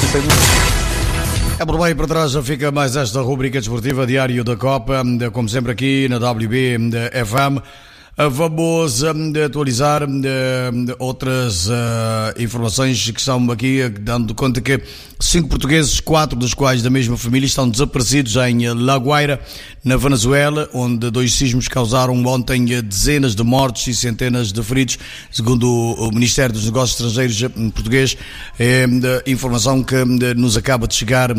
É por bem para trás, já fica mais esta rubrica desportiva, Diário da Copa, como sempre aqui na WB FM. Vamos atualizar outras informações que estão aqui, dando conta que 5 portugueses, 4 dos quais da mesma família, estão desaparecidos em La Guaira, na Venezuela, onde 2 sismos causaram ontem dezenas de mortos e centenas de feridos, segundo o Ministério dos Negócios Estrangeiros português. É informação que nos acaba de chegar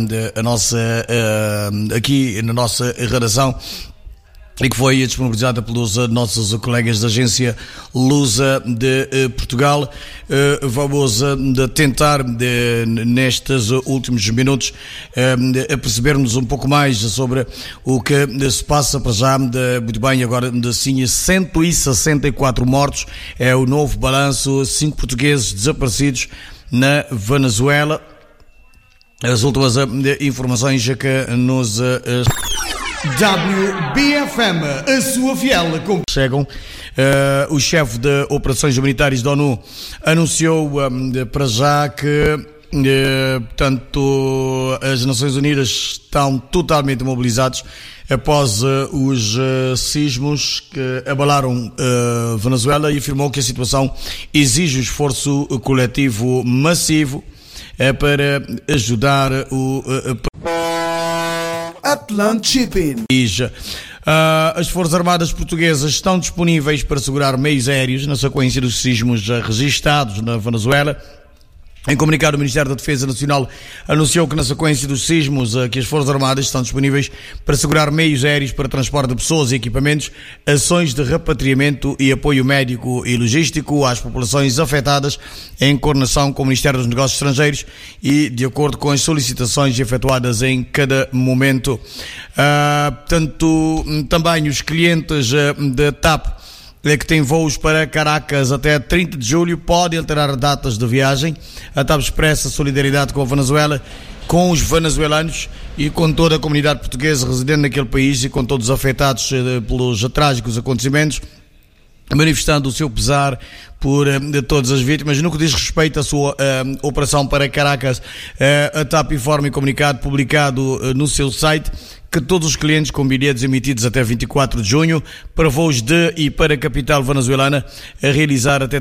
aqui na nossa redação, e que foi disponibilizada pelos nossos colegas da agência Lusa de Portugal. Vamos tentar, nestes últimos minutos, percebermos um pouco mais sobre o que se passa para já. Muito bem, agora assim, 164 mortos, é o novo balanço, 5 portugueses desaparecidos na Venezuela. As últimas informações que nos WBFM, a sua fiel chegam. O chefe de operações humanitárias da ONU anunciou para já que portanto, as Nações Unidas estão totalmente mobilizados após os sismos que abalaram Venezuela, e afirmou que a situação exige um esforço coletivo massivo para ajudar o Atlant Shipping. As Forças Armadas Portuguesas estão disponíveis para segurar meios aéreos na sequência dos sismos registados na Venezuela. Em comunicado, o Ministério da Defesa Nacional anunciou que na sequência dos sismos que as Forças Armadas estão disponíveis para segurar meios aéreos para transporte de pessoas e equipamentos, ações de repatriamento e apoio médico e logístico às populações afetadas, em coordenação com o Ministério dos Negócios Estrangeiros e de acordo com as solicitações efetuadas em cada momento. Portanto, também os clientes da TAP que tem voos para Caracas até 30 de julho podem alterar datas de viagem. A TAP expressa solidariedade com a Venezuela, com os venezuelanos e com toda a comunidade portuguesa residente naquele país e com todos os afetados pelos trágicos acontecimentos, manifestando o seu pesar por todas as vítimas. No que diz respeito à sua operação para Caracas, a TAP informa em comunicado publicado no seu site que todos os clientes com bilhetes emitidos até 24 de junho para voos de e para a capital venezuelana a realizar até